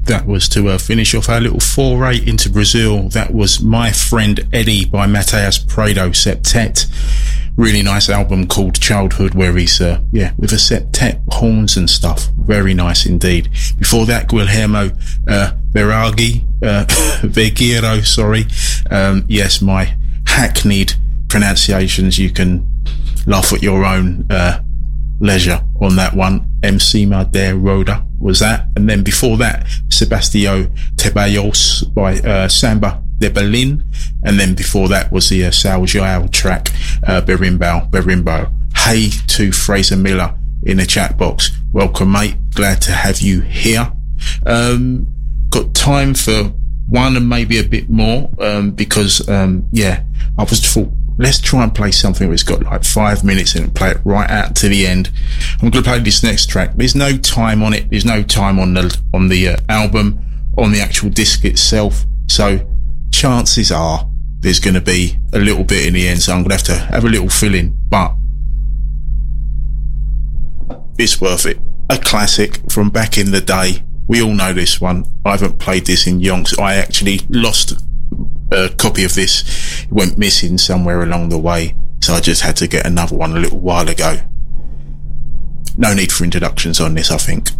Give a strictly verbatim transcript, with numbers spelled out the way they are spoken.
that was to uh, finish off our little foray into Brazil. That was My Friend Eddie by Mateus Prado Septet. Really nice album called Childhood, where he's, uh, yeah, with a septet, horns and stuff. Very nice indeed. Before that, Guilherme uh, Veragi, uh, Vergueiro, sorry. Um, yes, my hackneyed pronunciations, you can laugh at your own uh, leisure on that one. M C Madeira Roda was that. And then before that, Sebastio Teballos by uh, Samba de Berlin. And then before that was the uh, Sal Joao track, uh, Berimbau, Berimbo. Hey to Fraser Miller in the chat box. Welcome, mate. Glad to have you here. Um, got time for one and maybe a bit more, um, because, um, yeah, I was thought, let's try and play something that's got like five minutes in and play it right out to the end. I'm going to play this next track. There's no time on it. There's no time on the, on the uh, album, on the actual disc itself. So chances are there's going to be a little bit in the end. So I'm going to have to have a little fill in, but it's worth it. A classic from back in the day. We all know this one. I haven't played this in yonks. I actually lost a copy of this. It went missing somewhere along the way, so I just had to get another one a little while ago. No need for introductions on this, I think.